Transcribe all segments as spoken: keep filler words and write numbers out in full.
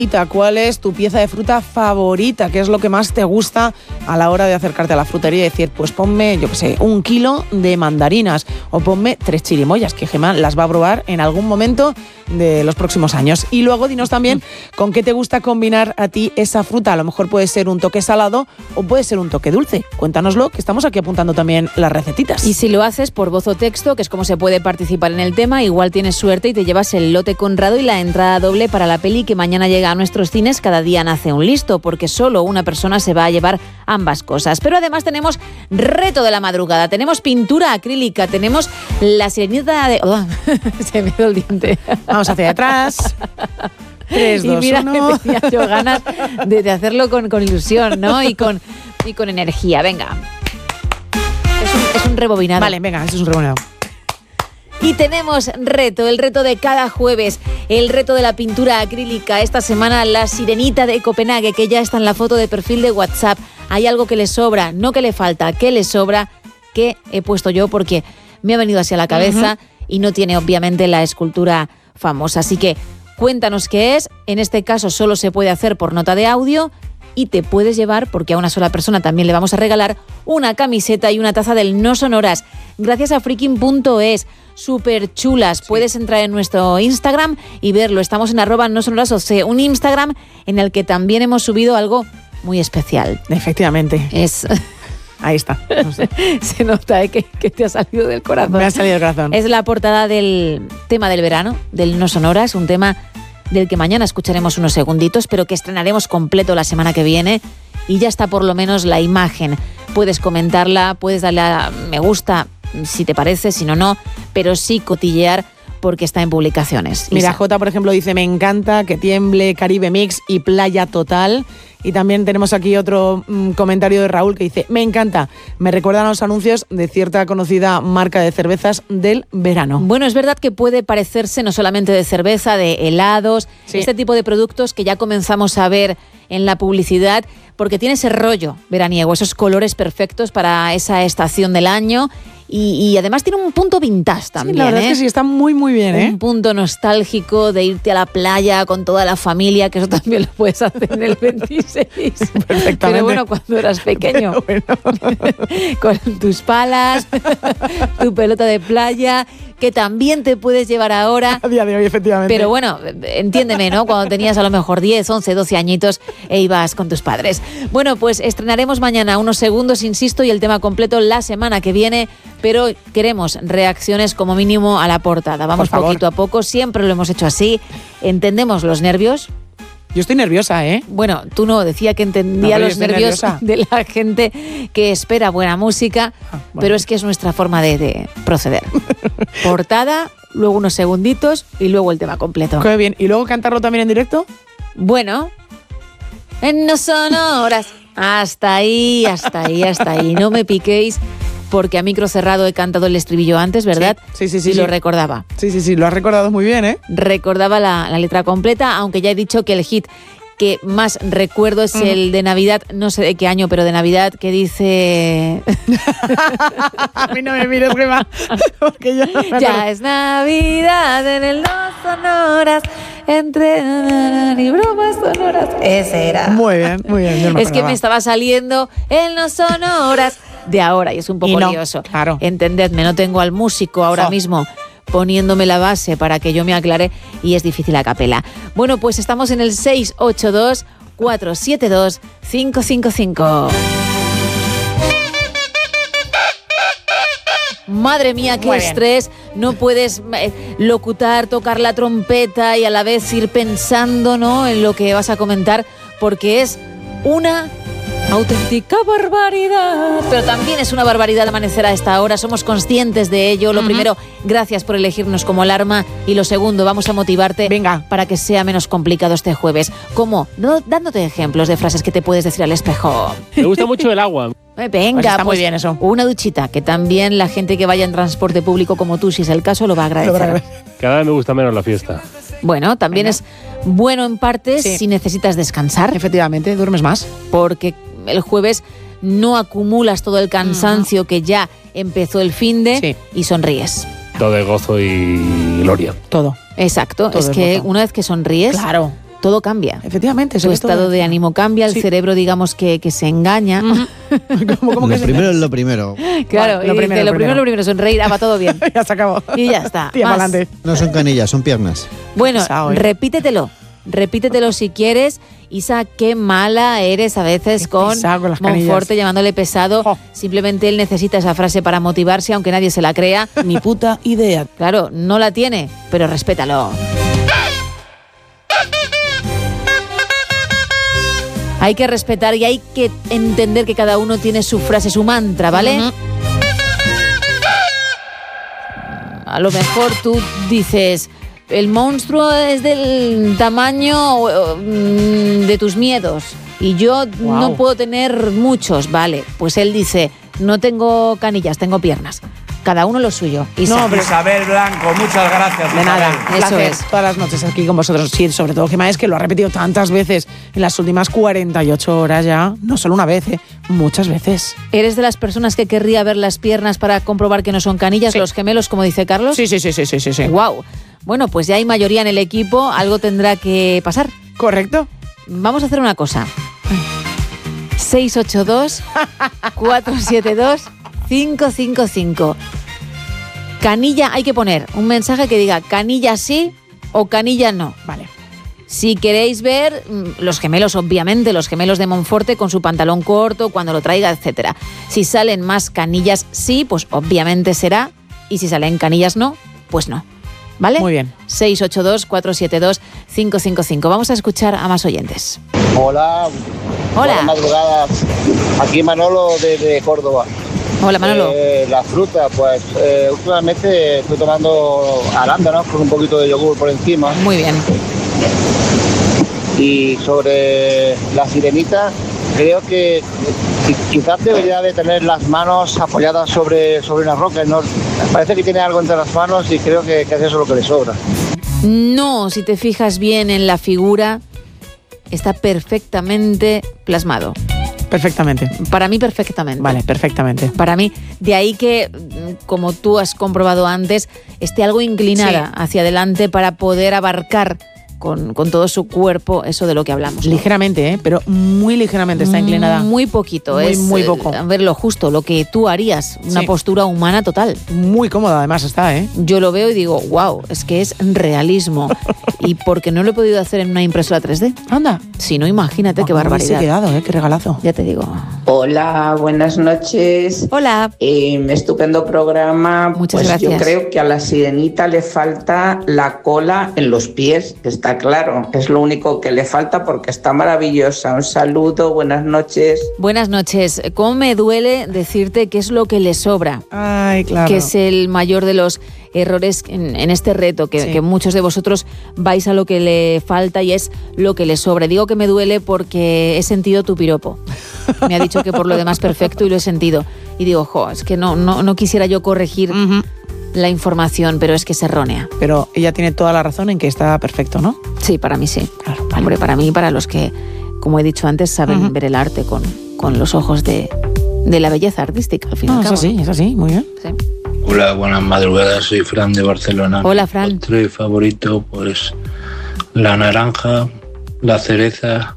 ¿Cuál es tu pieza de fruta favorita? ¿Qué es lo que más te gusta a la hora de acercarte a la frutería y decir, pues ponme, yo qué sé, un kilo de mandarinas o ponme tres chirimoyas, que Gemma las va a probar en algún momento de los próximos años? Y luego dinos también con qué te gusta combinar a ti esa fruta. A lo mejor puede ser un toque salado o puede ser un toque dulce. Cuéntanoslo, que estamos aquí apuntando también las recetitas. Y si lo haces por voz o texto, que es como se puede participar en el tema, igual tienes suerte y te llevas el lote Conrado y la entrada doble para la peli que mañana llega a nuestros cines. Cada día nace un listo, porque solo una persona se va a llevar ambas cosas. Pero además tenemos reto de la madrugada, tenemos pintura acrílica, tenemos la sirenita de... Oh, se me dio el diente. Vamos hacia atrás. tres, dos, y mira uno. que tenía yo ganas de, de hacerlo con, con ilusión, ¿no? Y con, y con energía. Venga. Es un, es un rebobinado. Vale, venga, eso es un rebobinado. Y tenemos reto, el reto de cada jueves, el reto de la pintura acrílica. Esta semana la sirenita de Copenhague, que ya está en la foto de perfil de WhatsApp. Hay algo que le sobra, no que le falta, que le sobra, que he puesto yo porque me ha venido así a la cabeza uh-huh. y no tiene obviamente la escultura famosa. Así que cuéntanos qué es. En este caso solo se puede hacer por nota de audio. Y te puedes llevar, porque a una sola persona también le vamos a regalar, una camiseta y una taza del No Sonoras. Gracias a freaking punto es. Súper chulas. Sí. Puedes entrar en nuestro Instagram y verlo. Estamos en arroba No Sonoras, o sea, un Instagram en el que también hemos subido algo muy especial. Efectivamente. Es... Ahí está. No sé. Se nota, ¿eh? que, que te ha salido del corazón. Me ha salido del corazón. Es la portada del tema del verano, del No Sonoras, un tema del que mañana escucharemos unos segunditos, pero que estrenaremos completo la semana que viene, y ya está por lo menos la imagen. Puedes comentarla, puedes darle a me gusta si te parece, si no, no, pero sí cotillear porque está en publicaciones. Mira, Isa. Jota, por ejemplo, dice, me encanta, que tiemble, Caribe Mix y playa total. Y también tenemos aquí otro mmm, comentario de Raúl que dice, me encanta, me recuerdan a los anuncios de cierta conocida marca de cervezas del verano. Bueno, es verdad que puede parecerse no solamente de cerveza, de helados, sí. este tipo de productos que ya comenzamos a ver en la publicidad, porque tiene ese rollo veraniego, esos colores perfectos para esa estación del año. Y, y además tiene un punto vintage también. Sí, la verdad ¿eh? es que sí, está muy, muy bien. ¿eh? Un punto nostálgico de irte a la playa con toda la familia, que eso también lo puedes hacer en el veintiséis. Perfectamente. Pero bueno, cuando eras pequeño. Bueno. Con tus palas, tu pelota de playa, que también te puedes llevar ahora. A día de hoy, efectivamente. Pero bueno, entiéndeme, ¿no? Cuando tenías a lo mejor diez, once, doce añitos e ibas con tus padres. Bueno, pues estrenaremos mañana unos segundos, insisto, y el tema completo la semana que viene, pero queremos reacciones como mínimo a la portada. Vamos poquito a poco, siempre lo hemos hecho así. Entendemos los nervios. Yo estoy nerviosa, ¿eh? Bueno, tú no, decía que entendía no, los nervios nerviosa. de la gente que espera buena música, ah, bueno. pero es que es nuestra forma de, de proceder. Portada, luego unos segunditos y luego el tema completo. Qué bien. ¿Y luego cantarlo también en directo? Bueno, en No Sonoras. Hasta ahí, hasta ahí, hasta ahí. No me piquéis, porque a micro cerrado he cantado el estribillo antes, ¿verdad? Sí, sí, sí. Y sí. lo recordaba. Sí, sí, sí, lo has recordado muy bien, ¿eh? Recordaba la, la letra completa, aunque ya he dicho que el hit que más recuerdo es uh-huh. el de Navidad, no sé de qué año, pero de Navidad, que dice... A mí no me mires, Gemma, porque yo no me Ya es Navidad en el No Sonoras, entre y bromas sonoras. Ese era. Muy bien, muy bien. Es que me estaba saliendo el No Sonoras de ahora y es un poco no, lioso. Claro. Entendedme, no tengo al músico ahora oh. mismo poniéndome la base para que yo me aclare y es difícil a capela. Bueno, pues estamos en el seis ocho dos, cuatro siete dos, cinco cinco cinco. Madre mía, qué estrés. No puedes eh, locutar, tocar la trompeta y a la vez ir pensando, ¿no?, en lo que vas a comentar, porque es una auténtica barbaridad. Pero también es una barbaridad amanecer a esta hora. Somos conscientes de ello. Lo uh-huh. primero, gracias por elegirnos como alarma. Y lo segundo, vamos a motivarte Venga. para que sea menos complicado este jueves. ¿Cómo? No, dándote ejemplos de frases que te puedes decir al espejo. Me gusta mucho el agua. Eh, venga, pues está pues muy bien eso. Una duchita, que también la gente que vaya en transporte público como tú, si es el caso, lo va a agradecer. Lo va a agradecer. Cada vez me gusta menos la fiesta. Bueno, también venga. Es bueno en parte sí. si necesitas descansar. Efectivamente, duermes más. Porque el jueves no acumulas todo el cansancio uh-huh. que ya empezó el finde sí. y sonríes. Todo de gozo y gloria. Todo. Exacto. Todo es que gozo. Una vez que sonríes, claro. todo cambia. Efectivamente. Tu estado de ánimo cambia, el sí. cerebro, digamos, que, que se engaña. Uh-huh. ¿Cómo, cómo lo que primero es lo primero. Claro, bueno, lo, primero, dice, lo, lo primero, lo primero, sonreír, ah, va todo bien. Ya se acabó. Y ya está. Tía, para adelante. No son canillas, son piernas. Bueno, Pesado, ¿eh? repítetelo. Repítetelo si quieres. Isa, qué mala eres a veces con, con Monforte llamándole pesado. Oh. Simplemente él necesita esa frase para motivarse, aunque nadie se la crea. Ni puta idea. Claro, no la tiene, pero respétalo. Hay que respetar y hay que entender que cada uno tiene su frase, su mantra, ¿vale? Uh-huh. A lo mejor tú dices, el monstruo es del tamaño de tus miedos y yo wow. no puedo tener muchos, vale. Pues él dice, no tengo canillas, tengo piernas. Cada uno lo suyo. Isa. No, pero Isabel Blanco, muchas gracias. De Isabel. nada, eso placer. es. Todas las noches aquí con vosotros. Sí, sobre todo Gemma, es que lo ha repetido tantas veces en las últimas cuarenta y ocho horas ya. No solo una vez, ¿eh? Muchas veces. ¿Eres de las personas que querría ver las piernas para comprobar que no son canillas, sí. los gemelos, como dice Carlos? Sí, sí, sí, sí, sí, sí, sí. Wow. Bueno, pues ya hay mayoría en el equipo, algo tendrá que pasar. Correcto. Vamos a hacer una cosa. seis ocho dos, cuatro siete dos, cinco cinco cinco. Canilla, hay que poner un mensaje que diga canilla sí o canilla no. Vale. Si queréis ver los gemelos, obviamente, los gemelos de Monforte con su pantalón corto, cuando lo traiga, etcétera. Si salen más canillas sí, pues obviamente será. Y si salen canillas no, pues no. ¿Vale? Muy bien. seis ocho dos, cuatro siete dos, cinco cinco cinco. Vamos a escuchar a más oyentes. Hola. Hola. Buenas madrugadas. Aquí Manolo desde Córdoba. Hola, Manolo. Eh, la fruta, pues eh, últimamente estoy tomando arándanos con un poquito de yogur por encima. Muy bien. Y sobre la sirenita, creo que quizás debería de tener las manos apoyadas sobre, sobre una roca. ¿No? Parece que tiene algo entre las manos y creo que, que es eso lo que le sobra. No, si te fijas bien en la figura, está perfectamente plasmado. Perfectamente. Para mí, perfectamente. Vale, perfectamente. Para mí, de ahí que, como tú has comprobado antes, esté algo inclinada sí. hacia adelante para poder abarcar con, con todo su cuerpo eso de lo que hablamos, ¿no? Ligeramente, ¿eh? Pero muy ligeramente está inclinada. Muy poquito. Muy, es, muy poco. A ver, lo justo, lo que tú harías, una sí. postura humana total. Muy cómoda además está, ¿eh? Yo lo veo y digo, wow, es que es realismo. Y porque no lo he podido hacer en una impresora tres D. Anda. Si no, imagínate oh, qué barbaridad. Se ha quedado, ¿eh? Qué regalazo. Ya te digo. Hola, buenas noches. Hola. Eh, estupendo programa. Muchas pues gracias. Yo creo que a la sirenita le falta la cola en los pies, está claro. Es lo único que le falta porque está maravillosa. Un saludo, buenas noches. Buenas noches. ¿Cómo me duele decirte qué es lo que le sobra? Ay, claro. Que es el mayor de los errores en, en este reto, que, sí. que muchos de vosotros vais a lo que le falta y es lo que le sobra. Digo que me duele porque he sentido tu piropo. Me ha dicho que por lo demás perfecto y lo he sentido. Y digo, jo, es que no, no, no quisiera yo corregir uh-huh. la información, pero es que es errónea. Pero ella tiene toda la razón en que está perfecto, ¿no? Sí, para mí sí. Claro, vale. Hombre, para mí y para los que, como he dicho antes, saben uh-huh. ver el arte con, con los ojos de, de la belleza artística, al fin y no, al cabo. Es así, es así, muy bien. Sí. Hola, buenas madrugadas, soy Fran de Barcelona. Hola, Fran. Mi postre favorito, pues la naranja, la cereza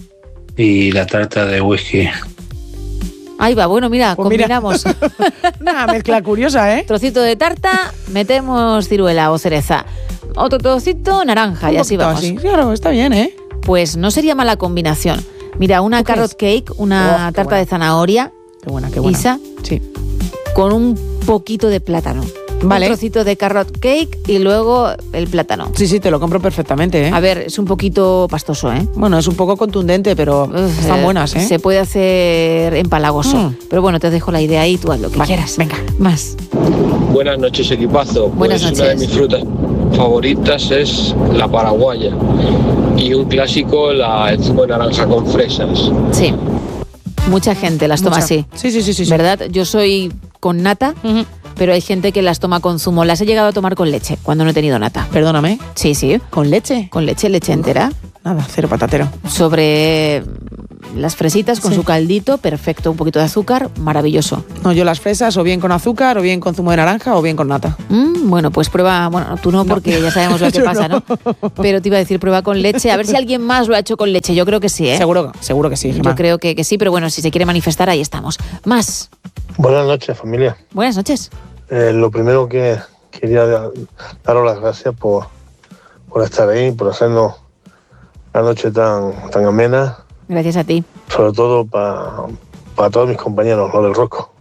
y la tarta de whisky. Ahí va, bueno, mira, pues combinamos. Una mezcla curiosa, ¿eh? Trocito de tarta, metemos ciruela o cereza. Otro trocito, naranja, un y así vamos. Así. Claro, está bien, ¿eh? Pues no sería mala combinación. Mira, una carrot cake, una oh, tarta buena. de zanahoria. Qué buena, qué buena. Isa, sí. Con un poquito de plátano. Vale. Un trocito de carrot cake y luego el plátano. Sí, sí, te lo compro perfectamente, ¿eh? A ver, es un poquito pastoso, ¿eh? Bueno, es un poco contundente, pero Uf, están buenas, ¿eh? Se puede hacer empalagoso. Mm. Pero bueno, te dejo la idea ahí, tú haz lo que vale, quieras. Venga. Más. Buenas noches, equipazo. Buenas pues noches. Una de mis frutas favoritas es la paraguaya. Y un clásico, la, el zumo de naranja con fresas. Sí. Mucha gente las toma Mucha. así. Sí, sí, sí, sí. ¿Verdad? Yo soy con nata, uh-huh. pero hay gente que las toma con zumo. Las he llegado a tomar con leche cuando no he tenido nata. Perdóname. Sí, sí. ¿Con leche? Con leche, leche entera. Nada, cero patatero. Sobre las fresitas con Sí. su caldito, perfecto, un poquito de azúcar, maravilloso. No, yo las fresas o bien con azúcar, o bien con zumo de naranja, o bien con nata. Mm, bueno, pues prueba, bueno, tú no, porque ya sabemos lo que Yo pasa, ¿no? Pero te iba a decir, prueba con leche, a ver si alguien más lo ha hecho con leche. Yo creo que sí, ¿eh? Seguro, seguro que sí, Gemma. Yo creo que, que sí, pero bueno, si se quiere manifestar, ahí estamos. Más. Buenas noches, familia. Buenas noches. Eh, lo primero que quería da- daros las gracias por, por estar ahí, por hacernos la noche tan, tan amena, Gracias a ti. sobre todo para para todos mis compañeros, los del Rosco.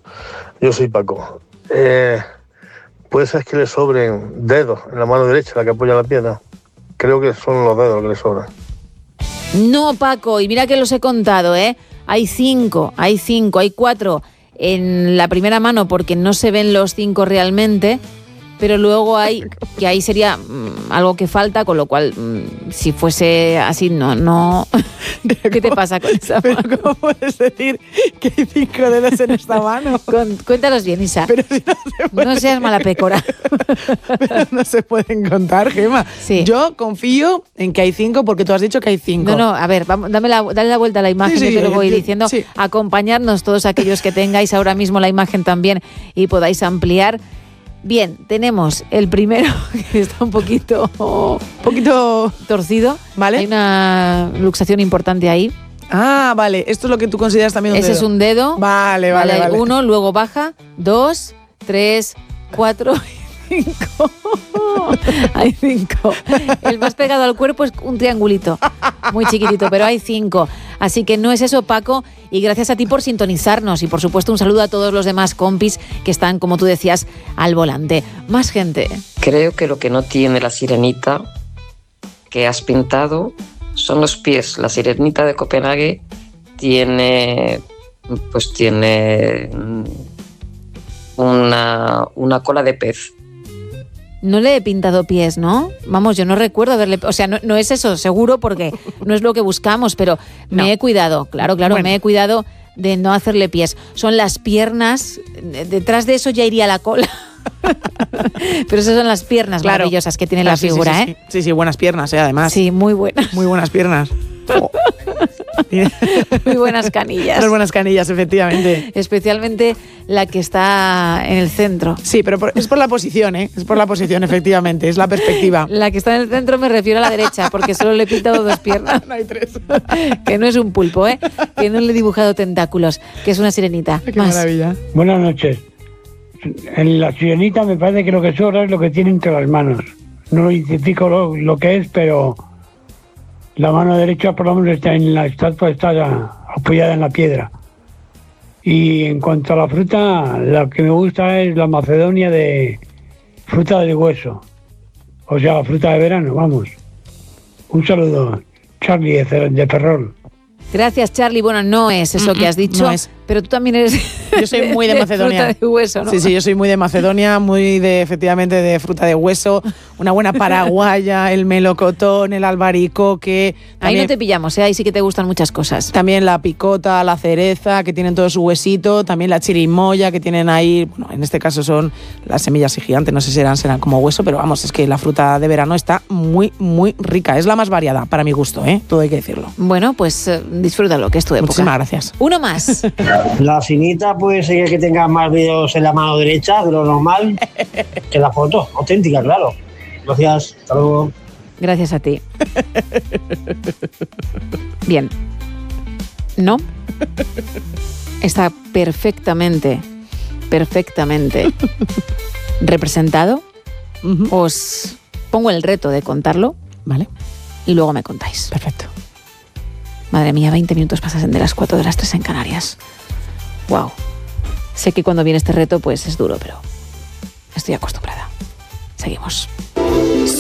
Yo soy Paco. Eh, ¿Puede ser que le sobren dedos en la mano derecha, la que apoya la pierna? Creo que son los dedos los que le sobran. No, Paco, y mira que los he contado, ¿eh? Hay cinco, hay cinco, hay cuatro en la primera mano porque no se ven los cinco realmente, pero luego hay, que ahí sería mmm, algo que falta, con lo cual, mmm, si fuese así, no, no... ¿Qué te pasa con esa mano? Pero ¿cómo puedes decir que hay cinco dedos en esta mano? Con- cuéntanos bien, Isa. Pero si no se puede, No seas mala pécora. pero no se pueden contar, Gemma. Sí. Yo confío en que hay cinco porque tú has dicho que hay cinco. No, no, a ver, vamos, dame la, dale la vuelta a la imagen, Sí, sí, yo te lo voy yo- diciendo. sí. Acompañadnos todos aquellos que tengáis ahora mismo la imagen también y podáis ampliar. Bien, tenemos el primero, que está un poquito Un poquito... torcido. ¿Vale? Hay una luxación importante ahí. Ah, vale. Esto es lo que tú consideras también un Ese dedo. es un dedo. Vale, vale, hay vale. Uno, luego baja. Dos, tres, cuatro y cinco. Hay cinco. El más pegado al cuerpo es un triangulito. Muy chiquitito, pero hay cinco. Así que no es eso, Paco. Y gracias a ti por sintonizarnos. Y por supuesto un saludo a todos los demás compis que están, como tú decías, al volante. Más gente. Creo que lo que no tiene la sirenita que has pintado son los pies. La sirenita de Copenhague tiene, pues tiene una, una cola de pez. No le he pintado pies, ¿no? Vamos, yo no recuerdo haberle... O sea, no, no es eso, seguro, porque no es lo que buscamos, pero me No. he cuidado, claro, claro, Bueno. me he cuidado de no hacerle pies. Son las piernas, detrás de eso ya iría la cola. Pero esas son las piernas Claro. maravillosas que tiene Claro, la sí, sí, figura, sí, ¿eh? Sí, sí, sí, buenas piernas, ¿eh? Además. Sí, muy buenas. Muy buenas piernas. Oh. Muy buenas canillas. Unas buenas canillas, efectivamente. Especialmente la que está en el centro. Sí, pero por- es por la posición, ¿eh? Es por la posición, efectivamente. Es la perspectiva. La que está en el centro me refiero a la derecha, porque solo le he pintado dos piernas. No hay tres. Que no es un pulpo, ¿eh? Que no le he dibujado tentáculos, que es una sirenita. Qué Más. maravilla. Buenas noches. En la sirenita me parece que lo que sobra es lo que tiene entre las manos. No lo identifico lo, lo que es, pero la mano derecha por lo menos está en la estatua, está apoyada en la piedra. Y en cuanto a la fruta, la que me gusta es la macedonia de fruta de hueso. O sea, la fruta de verano, vamos. Un saludo, Charlie de, Cer- de Ferrol. Gracias, Charlie. Bueno, no es eso Mm, que has dicho, no es. pero tú también eres... Yo soy muy de Macedonia. fruta de hueso, ¿no? Sí, sí, yo soy muy de Macedonia, muy de, efectivamente, de fruta de hueso, una buena paraguaya, el melocotón, el albaricoque. Ahí También, no te pillamos, ¿eh? Ahí sí que te gustan muchas cosas. también la picota, la cereza, que tienen todo su huesito, también la chirimoya, que tienen ahí, bueno, en este caso son las semillas y gigantes, no sé si serán, serán como hueso, pero vamos, es que la fruta de verano está muy, muy rica. Es la más variada, para mi gusto, ¿eh? Todo hay que decirlo. Bueno, pues eh, disfrútalo, que es tu época. Muchísimas gracias. Uno más. La finita puede ser que tenga más dedos en la mano derecha de lo normal que la foto, auténtica, claro. Gracias, hasta luego. Gracias a ti. Bien. ¿No? Está perfectamente, perfectamente representado. Ujú. Os pongo el reto de contarlo Vale, y luego me contáis. perfecto. Madre mía, veinte minutos pasan de las cuatro de las tres en Canarias. Wow. Sé que cuando viene este reto, pues es duro, pero estoy acostumbrada. Seguimos.